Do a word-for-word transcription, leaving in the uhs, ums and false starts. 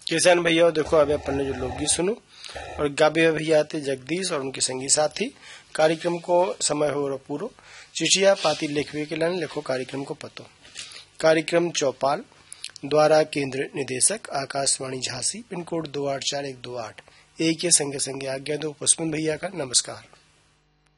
किसान भैया देखो अब अपन जो लोकगीत सुनो और गाबे भैया थे जगदीश और उनके संगी साथी। कार्यक्रम को समय हो रहा पूरो चिठिया पाती लिखवे के लाइन लिखो कार्यक्रम को पतो। कार्यक्रम चौपाल द्वारा केंद्र निदेशक आकाशवाणी झांसी पिन कोड दो आठ चार एक दो आठ एक के संगे संगे आज्ञा दो पुष्पन भैया का नमस्कार।